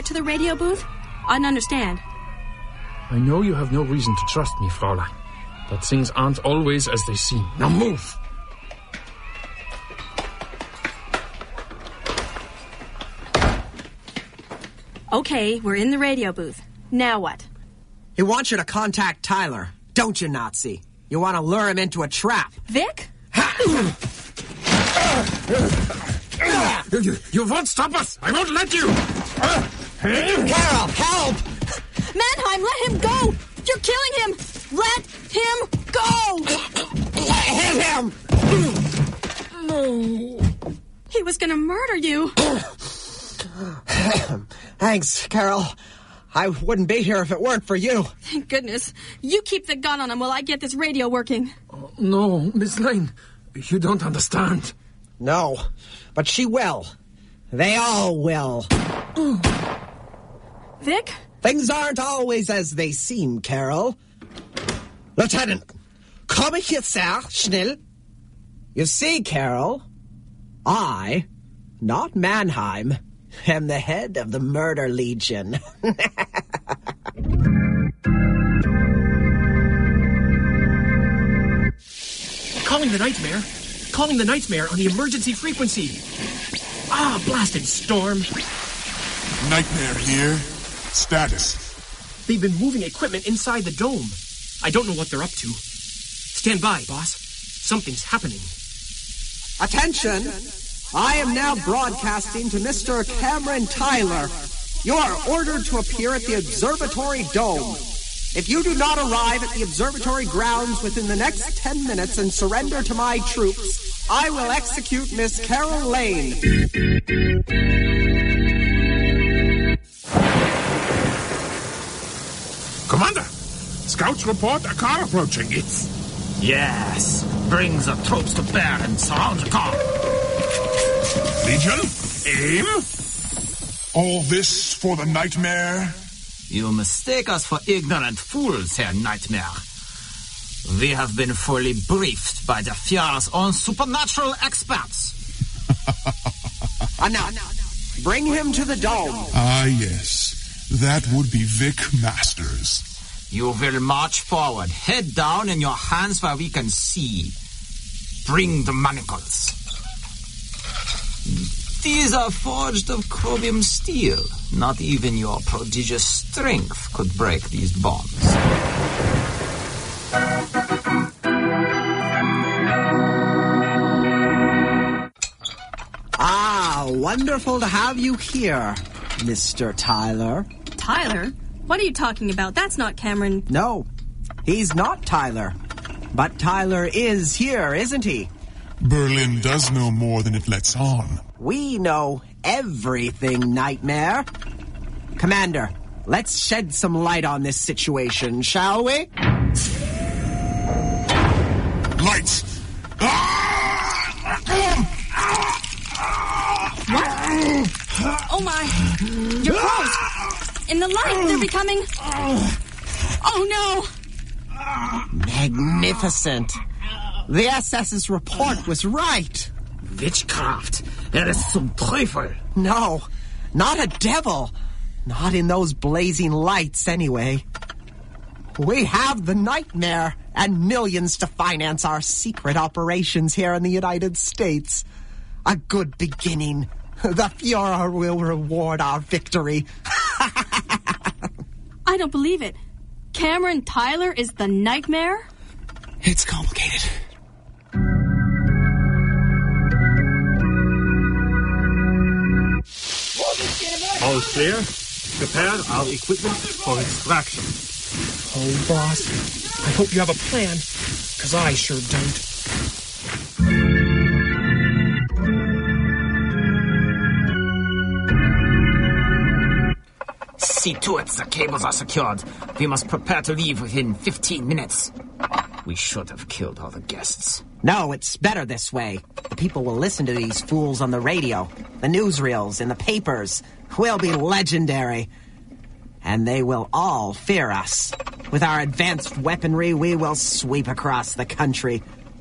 get to the radio booth? I don't understand. I know you have no reason to trust me, Fräulein, but things aren't always as they seem. Now move! Okay, we're in the radio booth. Now what? He wants you to contact Tyler, don't you, Nazi? You want to lure him into a trap. Vic? You won't stop us! I won't let you! Carol, help! Mannheim, let him go! You're killing him! Let him go! Hit him! No. He was gonna murder you. Thanks, Carol. I wouldn't be here if it weren't for you. Thank goodness. You keep the gun on him while I get this radio working. Oh, no, Miss Lane. You don't understand. No, but she will. They all will. Vic? Things aren't always as they seem, Carol. Lieutenant, komm ich jetzt sehr schnell? You see, Carol, I, not Mannheim, am the head of the Murder Legion. Calling the Nightmare. Calling the Nightmare on the emergency frequency. Ah, blasted storm. Nightmare here. Status. They've been moving equipment inside the dome. I don't know what they're up to. Stand by, boss. Something's happening. Attention! I am now broadcasting to Mr. Cameron Tyler. You are ordered to appear at the Observatory Dome. If you do not arrive at the observatory grounds within the next 10 minutes and surrender to my troops, I will execute Miss Carol Lane. Commander! Scouts report a car approaching. It's... Yes. Bring the troops to bear and surround the car. Legion, aim. All this for the Nightmare? You mistake us for ignorant fools, Herr Nightmare. We have been fully briefed by the Führer's own supernatural experts. Now, bring him to the dome. Ah, yes. That would be Vic Masters. You will march forward, head down in your hands where we can see. Bring the manacles. These are forged of chromium steel. Not even your prodigious strength could break these bonds. Ah, wonderful to have you here, Mr. Tyler. Tyler? What are you talking about? That's not Cameron. No, he's not Tyler. But Tyler is here, isn't he? Berlin does know more than it lets on. We know everything, Nightmare. Commander, let's shed some light on this situation, shall we? Lights! What? Oh my! Your clothes! In the light, they're becoming... Oh no! Magnificent. The SS's report was right. Witchcraft. Ist zum Teufel. No, not a devil. Not in those blazing lights, anyway. We have the Nightmare and millions to finance our secret operations here in the United States. A good beginning. The Führer will reward our victory. I don't believe it. Cameron Tyler is the Nightmare? It's complicated. All clear. Prepare our equipment for extraction. Oh, boss. I hope you have a plan, because I sure don't. See to it the cables are secured. We must prepare to leave within 15 minutes. We should have killed all the guests. No, it's better this way. The people will listen to these fools on the radio, the newsreels, and the papers. We'll be legendary. And they will all fear us. With our advanced weaponry, we will sweep across the country,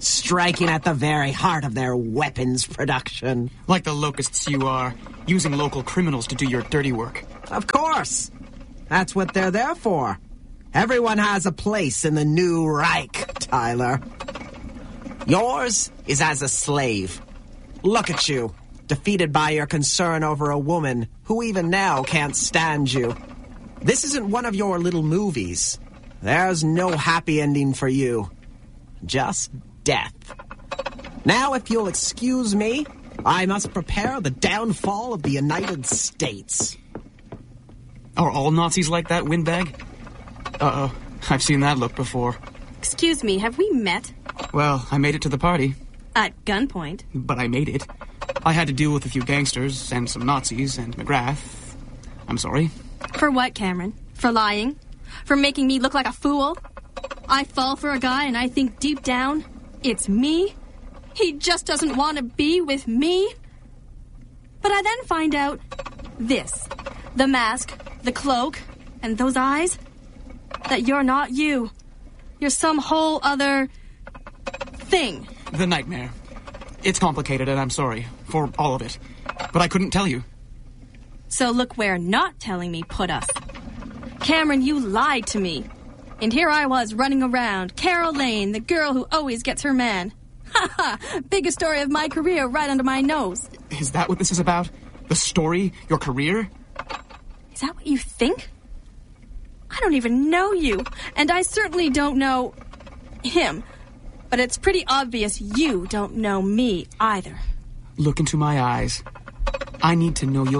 striking at the very heart of their weapons production. Like the locusts you are, using local criminals to do your dirty work. Of course. That's what they're there for. Everyone has a place in the new Reich, Tyler. Yours is as a slave. Look at you, defeated by your concern over a woman who even now can't stand you. This isn't one of your little movies. There's no happy ending for you. Just death. Now, if you'll excuse me, I must prepare the downfall of the United States. Are all Nazis like that, windbag? Uh-oh, I've seen that look before. Excuse me, have we met? Well, I made it to the party. At gunpoint? But I made it. I had to deal with a few gangsters and some Nazis and McGrath. I'm sorry. For what, Cameron? For lying? For making me look like a fool? I fall for a guy and I think deep down, it's me? He just doesn't want to be with me? But I then find out this. The mask, the cloak, and those eyes. That you're not you. You're some whole other thing. The nightmare. It's complicated and I'm sorry for all of it. But I couldn't tell you. So look where not telling me put us. Cameron, you lied to me. And here I was running around, Carol Lane, the girl who always gets her man. Ha ha! Biggest story of my career right under my nose. Is that what this is about? The story? Your career? Is that what you think? I don't even know you, and I certainly don't know him. But it's pretty obvious you don't know me either. Look into my eyes. I need to know you'll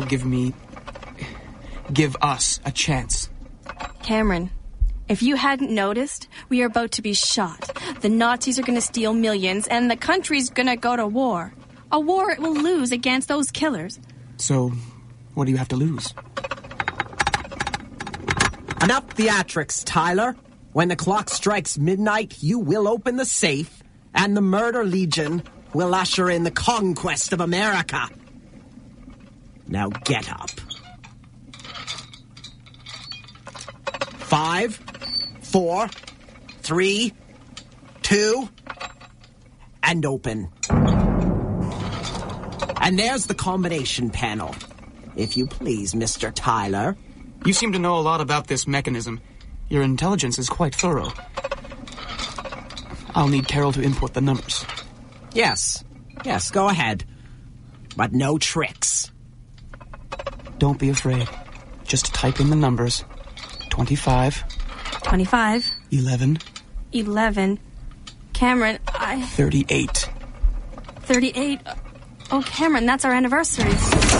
give us a chance. Cameron, if you hadn't noticed, we are about to be shot. The Nazis are going to steal millions, and the country's going to go to war. A war it will lose against those killers. So, what do you have to lose? Enough theatrics, Tyler. When the clock strikes midnight, you will open the safe, and the Murder Legion will usher in the conquest of America. Now get up. 5, 4, 3, 2, and open. And there's the combination panel. If you please, Mr. Tyler. You seem to know a lot about this mechanism. Your intelligence is quite thorough. I'll need Carol to input the numbers. Yes, go ahead. But no tricks. Don't be afraid. Just type in the numbers. 25. 25. 11. 11. Cameron, 38. 38. Oh, Cameron, that's our anniversary.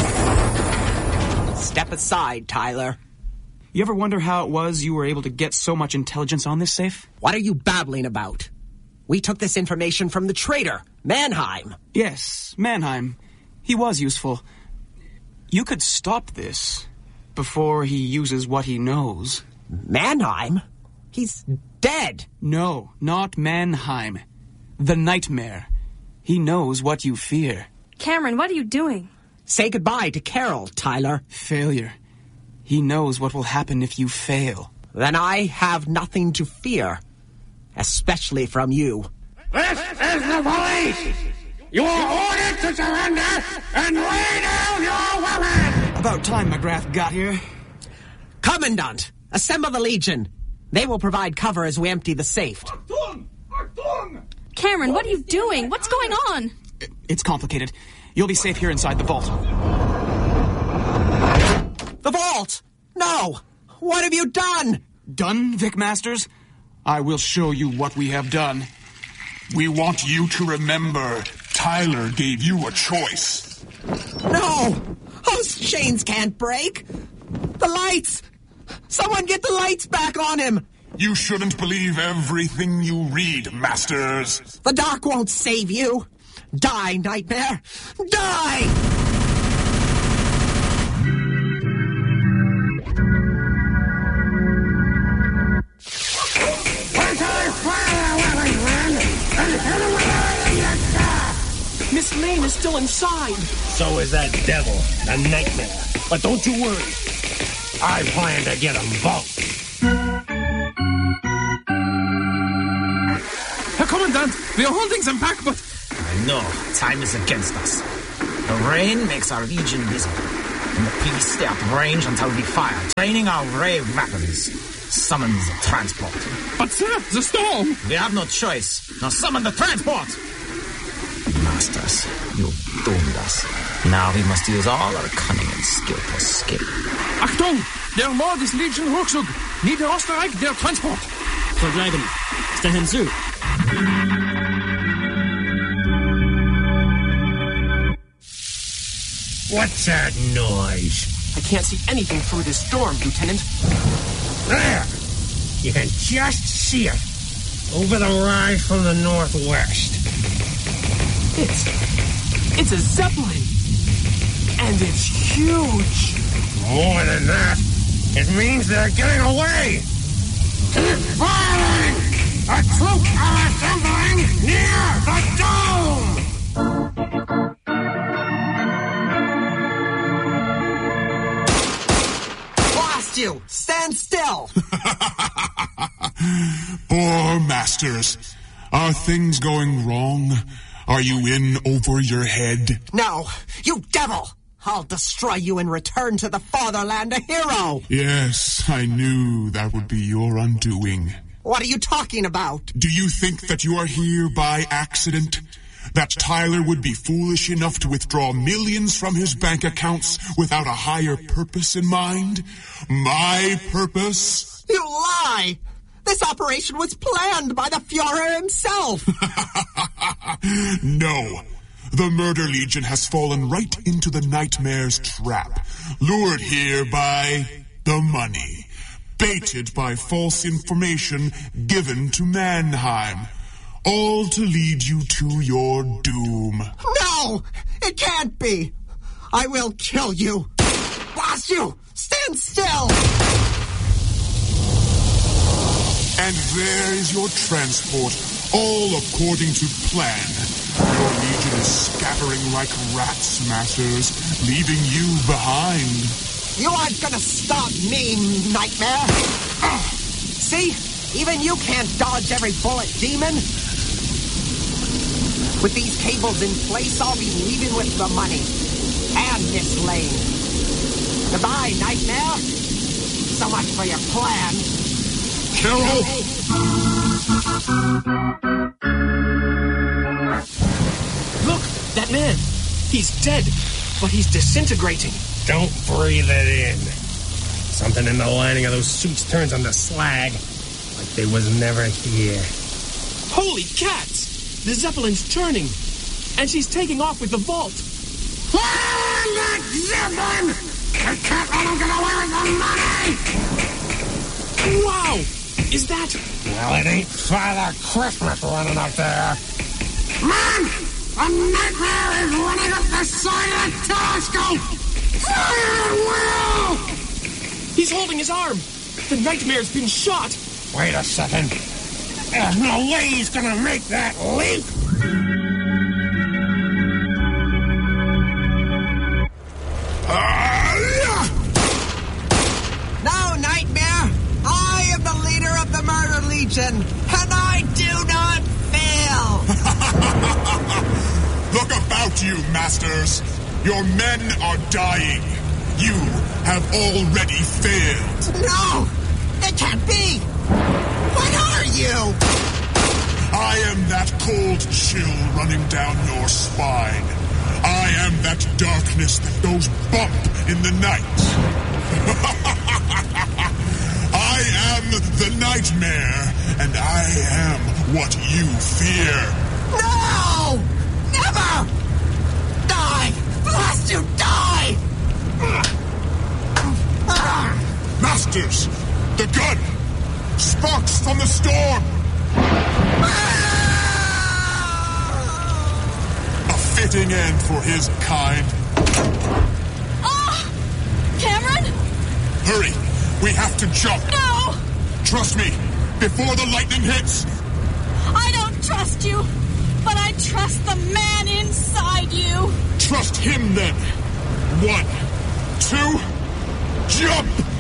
Step aside, Tyler. You ever wonder how it was you were able to get so much intelligence on this safe? What are you babbling about? We took this information from the traitor, Mannheim. Yes, Mannheim. He was useful. You could stop this before he uses what he knows. Mannheim? He's dead. No, not Mannheim. The nightmare. He knows what you fear. Cameron, what are you doing? Say goodbye to Carol, Tyler. Failure. He knows what will happen if you fail. Then I have nothing to fear. Especially from you. This is the police! You are ordered to surrender and lay down your weapon! About time McGrath got here. Commandant, assemble the Legion. They will provide cover as we empty the safe. Cameron, what are you doing? What's going on? It's complicated. You'll be safe here inside the vault. The vault! No! What have you done? Done, Vic Masters? I will show you what we have done. We want you to remember, Tyler gave you a choice. No! Those chains can't break! The lights! Someone get the lights back on him! You shouldn't believe everything you read, Masters. The dark won't save you! Die, Nightmare! Die! Miss Lane is still inside. So is that devil, a nightmare. But don't you worry. I plan to get them both. Herr Kommandant, understand. We are holding them back, but... I know. Time is against us. The rain makes our legion visible, and the police stay at range until we fire. Training our ray weapons summons the transport. But sir, the storm! We have no choice. Now summon the transport! Masters, you doomed us. Now we must use all our cunning and skill to escape. Achtung! Der Mord ist Legion Rückzug. Niederösterreich, der Transport. Verbleiben. Stehen zu. What's that noise? I can't see anything through this storm, Lieutenant. There! You can just see it. Over the rise from the northwest. It's a Zeppelin. And it's huge. More than that, it means they're getting away. Keep firing! The troops are assembling near the dome! Lost you! Stand still! Poor Masters. Are things going wrong? Are you in over your head? No, you devil! I'll destroy you and return to the fatherland a hero! Yes, I knew that would be your undoing. What are you talking about? Do you think that you are here by accident? That Tyler would be foolish enough to withdraw millions from his bank accounts without a higher purpose in mind? My purpose? You lie! This operation was planned by the Führer himself! No. The Murder Legion has fallen right into the Nightmare's trap, lured here by the money, baited by false information given to Mannheim, all to lead you to your doom. No! It can't be! I will kill you! Blast you! Stand still! And there is your transport, all according to plan. Your legion is scattering like rats, Masters, leaving you behind. You aren't gonna stop me, Nightmare! See? Even you can't dodge every bullet, demon! With these cables in place, I'll be leaving with the money. And this lane. Goodbye, Nightmare! So much for your plan. Carol! Look, that man. He's dead, but he's disintegrating. Don't breathe it in. Something in the lining of those suits turns them to slag. Like they was never here. Holy cats! The Zeppelin's turning, and she's taking off with the vault. Fire that Zeppelin! I can't let him get away with the money! Wow! Is that... Well, it ain't Father Christmas running up there. Man! A Nightmare is running up the side of the telescope! Fire at will! He's holding his arm. The Nightmare's been shot. Wait a second. There's no way he's gonna make that leap! No, Nightmare! I am the leader of the Murder Legion, and I do not fail! Look about you, Masters. Your men are dying. You have already failed. No! It can't be! What are you? I am that cold chill running down your spine. I am that darkness that goes bump in the night. I am the Nightmare, and I am what you fear. No! Never! Die! Blast you, die! Masters, the gun! Sparks from the storm! A fitting end for his kind. Cameron? Hurry! We have to jump! No! Trust me, before the lightning hits! I don't trust you, but I trust the man inside you. Trust him then! 1, 2, jump!